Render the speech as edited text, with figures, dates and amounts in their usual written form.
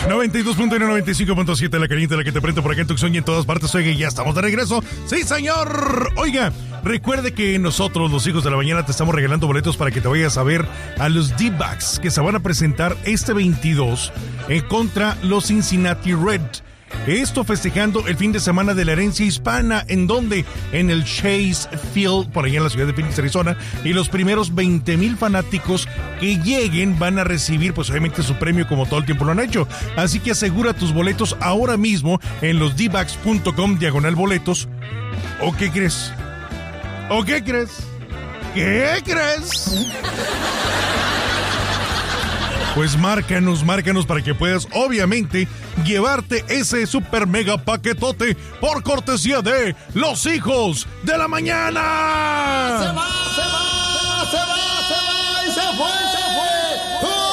92.1, 95.7, la caliente, la que te prende por acá en Tucson y en todas partes. Oiga, ya estamos de regreso. ¡Sí, señor! Oiga, recuerde que nosotros, los hijos de la mañana, te estamos regalando boletos para que te vayas a ver a los D-backs que se van a presentar este 22 contra los Cincinnati Red. Esto festejando el fin de semana de la herencia hispana, en donde en el Chase Field, por allá en la ciudad de Phoenix, Arizona, y los primeros 20,000 fanáticos que lleguen van a recibir, pues obviamente su premio, como todo el tiempo lo han hecho. Así que asegura tus boletos ahora mismo en losdbacks.com/boletos. ¿O qué crees? ¿O qué crees? ¿Qué crees? Pues márcanos para que puedas, obviamente, llevarte ese super mega paquetote por cortesía de los hijos de la mañana. ¡Se va y se fue!